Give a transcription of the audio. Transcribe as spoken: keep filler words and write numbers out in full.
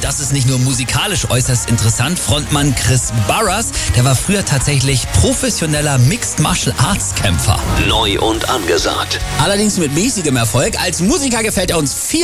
das ist nicht nur musikalisch äußerst interessant. Frontmann Chris Burrers, der war früher tatsächlich professioneller Mixed Martial Arts Kämpfer. Neu und angesagt. Allerdings mit mäßigem Erfolg. Als Musiker gefällt er uns viel